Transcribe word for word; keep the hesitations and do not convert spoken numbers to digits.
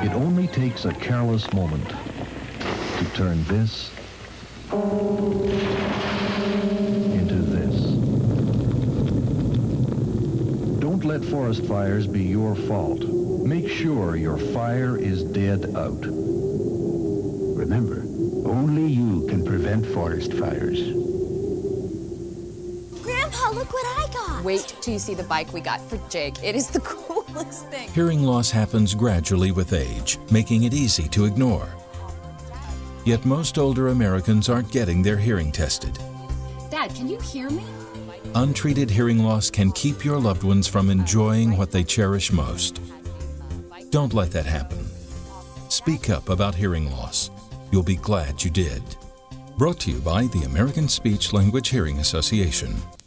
It only takes a careless moment to turn this into this. Don't let forest fires be your fault. Make sure your fire is dead out. Remember, only you can prevent forest fires. Grandpa, look what I got! Wait till you see the bike we got for Jake. It is the coolest thing. Hearing loss happens gradually with age, making it easy to ignore. Yet most older Americans aren't getting their hearing tested. Dad, can you hear me? Untreated hearing loss can keep your loved ones from enjoying what they cherish most. Don't let that happen. Speak up about hearing loss. You'll be glad you did. Brought to you by the American Speech Language Hearing Association.